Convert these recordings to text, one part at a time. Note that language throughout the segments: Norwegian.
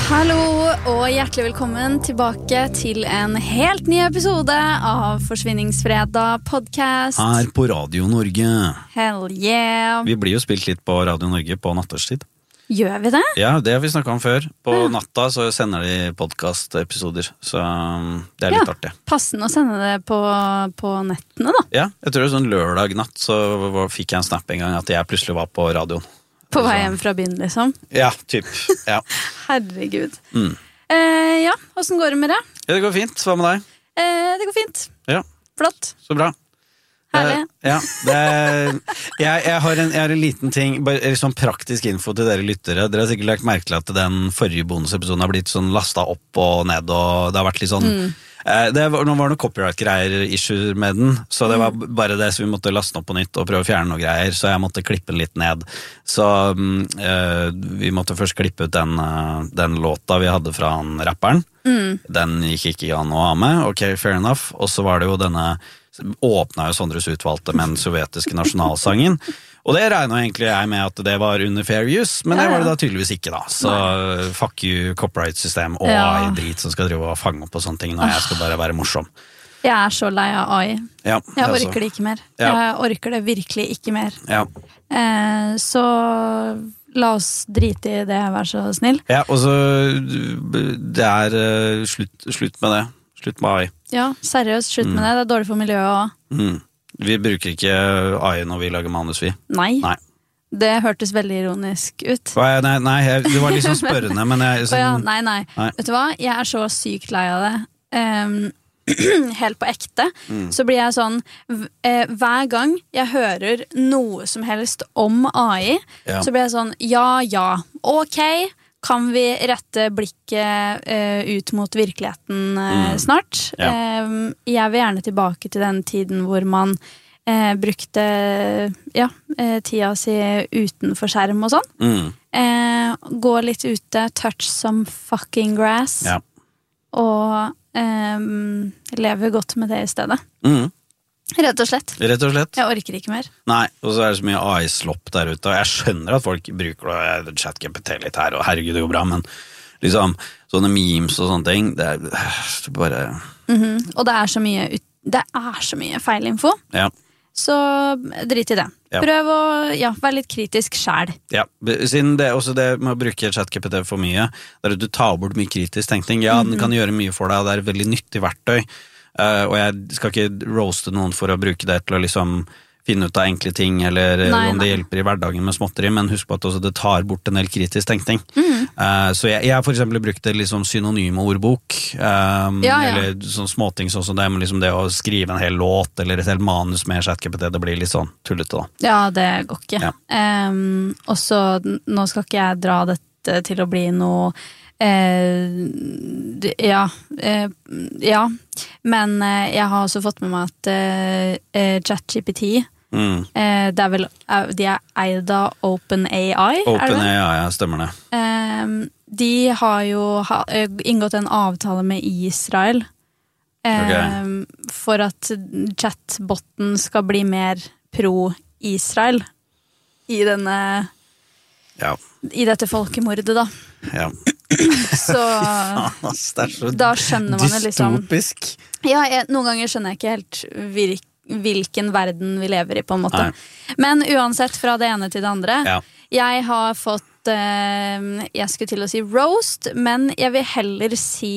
Hallo og hjertelig velkommen tilbake til en helt ny episode av Forsvinningsfredag podcast. Her på Radio Norge. Hell yeah. Vi blir jo spilt litt på Radio Norge på nattårstid. Gjør vi det? Ja, det har vi snakket om før. På natta så sender de podcast-episoder, så det litt artig. Passende å sende det på nettene da. Ja, jeg tror det sånn lørdag natt så fikk jeg en snap en gang at jeg plutselig var på radioen. På vei hjem fra byen, liksom? Ja, typ. Ja. Herregud. Ja, hvordan går det med det? Ja, det går fint. Hva med deg? Det går fint. Ja. Flott. Så bra. Herlig. Ja, jeg har en liten ting, bare sånn praktisk info til dere lyttere. Dere har sikkert lagt merke til at den forrige bonusepisoden har blitt sånn lastet opp og ned, og det har vært litt sånn... Nå var det noen copyright-greier issue med den, så det var bare det, så vi måtte laste den opp på nytt og prøve å fjerne noen greier, så jeg måtte klippe den litt ned. Så vi måtte først klippe ut den låta vi hadde fra han rapperen. Den gikk ikke an å ha med, ok, fair enough. Og så var det jo denne, åpnet jo Sondres utvalgte med den sovjetiske nasjonalsangen, og det regnet egentlig jeg med at det var under fair use, men det var det da tydeligvis ikke da. Så fuck you copyright-system og AI-drit som skal drive og fange opp på sånne ting når jeg skal bare være morsom. Jeg er så lei av AI. Ja, jeg orker det ikke mer. Jeg orker det virkelig ikke mer. Ja. Så la oss drite i det, vær så snill. Ja, og så det slutt med det. Slutt med AI. Ja, seriøst, slutt med det. Det er dårlig for miljøet også. Vi bruker ikke AI når vi lager manus, vi. Nei. Det hørtes veldig ironisk ut. Nei, det var litt sånn spørrende, men jeg... Sånn... Nei. Vet du hva? Jeg er så sykt lei av det. Helt på ekte. Så blir jeg sånn, hver gang jeg hører noe som helst om AI, så blir jeg sånn, ja, ok, kan vi rette blikket ut mot virkeligheten snart? Jeg vil gjerne tilbake til den tiden hvor man brukte tida si utenfor skjerm og sånn. Gå litt ute, touch some fucking grass, og leve godt med det i stedet. Rett og slett. Jeg orker ikke mer. Nei, og så er det så mye AI-slopp der ute, og jeg skjønner at folk bruker ChatGPT litt her, og herregud, det går bra, men liksom, sånne memes og sånne ting, det er bare... Og det er så mye feilinfo. Ja. Så drit i det. Prøv å være litt kritisk selv. Ja, siden det også det med å bruke ChatGPT for mye, der du tar bort mye kritisk tenkning, den kan gjøre mye for deg, og det er et veldig nyttig verktøy. Og jeg skal ikke roaste noen for å bruke det til å liksom finne ut av enkle ting, eller om det hjelper i hverdagen med småtteri, men husk på at også det tar bort en del kritisk tenkning. Så jeg har for eksempel brukt det liksom synonyme ordbok, eller sånn småting sånn som det, men liksom det å skrive en hel låt, eller et helt manus med ChatGPT, det blir litt sånn tullete da. Ja, det går ikke. Og så, nå skal ikke jeg dra dette til å bli noe men jeg har også fått med meg at ChatGPT det er vel de er eid av OpenAI. OpenAI, stemmer det. De har jo inngått en avtale med Israel for at chatboten skal bli mer pro-Israel i denne i dette folkemordet da. Så da skjønner man det liksom dystopisk. Noen ganger skjønner jeg ikke helt hvilken verden vi lever i på en måte. Men uansett fra det ene til det andre, jeg har fått jeg skulle til å si roast, men jeg vil heller si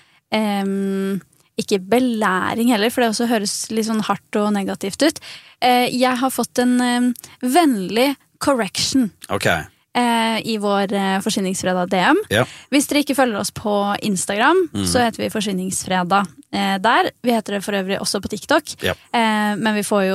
ikke belæring heller, for det også høres litt sånn hardt og negativt ut. Jeg har fått en vennlig correction. I vår Forsvinningsfredag DM. Hvis dere ikke følger oss på Instagram, så heter vi Forsvinningsfredag der. Vi heter det for øvrig også på TikTok, men vi får jo